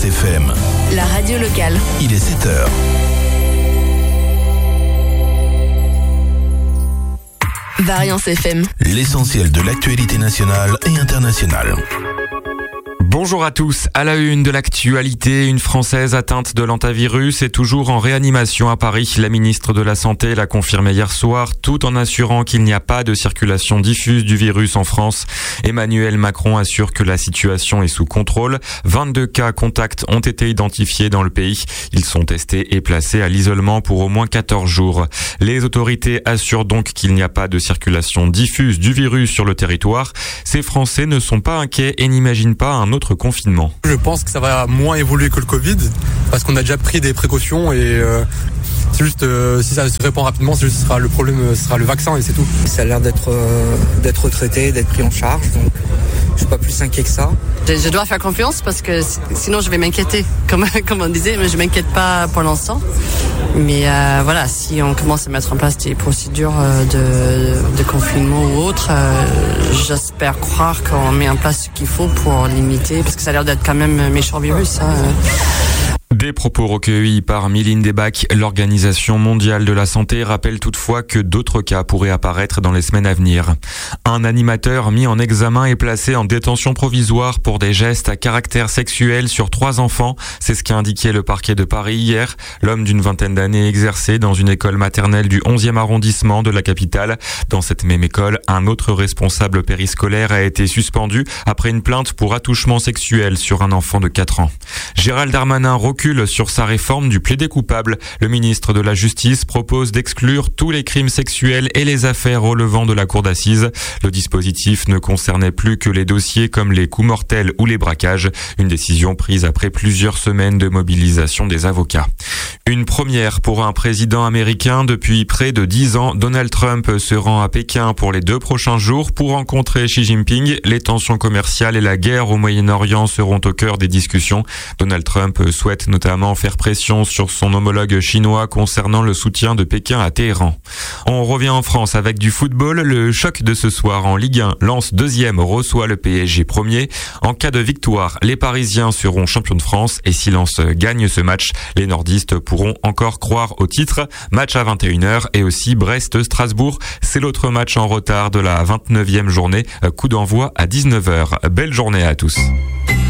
Variance FM. La radio locale. Il est 7h. Variance FM. L'essentiel de l'actualité nationale et internationale. Bonjour à tous. À la une de l'actualité, une Française atteinte de l'hantavirus est toujours en réanimation à Paris. La ministre de la Santé l'a confirmé hier soir, tout en assurant qu'il n'y a pas de circulation diffuse du virus en France. Emmanuel Macron assure que la situation est sous contrôle. 22 cas contacts ont été identifiés dans le pays. Ils sont testés et placés à l'isolement pour au moins 14 jours. Les autorités assurent donc qu'il n'y a pas de circulation diffuse du virus sur le territoire. Ces Français ne sont pas inquiets et n'imaginent pas un autre confinement. Je pense que ça va moins évoluer que le Covid parce qu'on a déjà pris des précautions et c'est juste si ça se répand rapidement, c'est juste, le problème sera le vaccin et c'est tout. Ça a l'air d'être traité, d'être pris en charge, donc je suis pas plus inquiet que ça. Je dois faire confiance parce que sinon je vais m'inquiéter, comme on disait, mais je m'inquiète pas pour l'instant. Mais voilà, si on commence à mettre en place des procédures de confinement ou autre, j'espère croire qu'on met en place ce qu'il faut pour limiter, parce que ça a l'air d'être quand même un méchant virus. Des propos recueillis par Mylène Debac. L'Organisation mondiale de la santé rappelle toutefois que d'autres cas pourraient apparaître dans les semaines à venir. Un animateur mis en examen est placé en détention provisoire pour des gestes à caractère sexuel sur 3 enfants. C'est ce qu'a indiqué le parquet de Paris hier. L'homme d'une vingtaine d'années exerçait dans une école maternelle du 11e arrondissement de la capitale. Dans cette même école, un autre responsable périscolaire a été suspendu après une plainte pour attouchement sexuel sur un enfant de 4 ans. Gérald Darmanin recule sur sa réforme du plaidé coupable. Le ministre de la Justice propose d'exclure tous les crimes sexuels et les affaires relevant de la cour d'assises. Le dispositif ne concernait plus que les dossiers comme les coups mortels ou les braquages. Une décision prise après plusieurs semaines de mobilisation des avocats. Une première pour un président américain. Depuis près de 10 ans, Donald Trump se rend à Pékin pour les 2 prochains jours pour rencontrer Xi Jinping. Les tensions commerciales et la guerre au Moyen-Orient seront au cœur des discussions. Donald Trump souhaite notamment faire pression sur son homologue chinois concernant le soutien de Pékin à Téhéran. On revient en France avec du football. Le choc de ce soir en Ligue 1. Lens 2e reçoit le PSG 1er. En cas de victoire, les Parisiens seront champions de France et si Lens gagne ce match, les nordistes pourront encore croire au titre. Match à 21h et aussi Brest-Strasbourg. C'est l'autre match en retard de la 29e journée. Coup d'envoi à 19h. Belle journée à tous.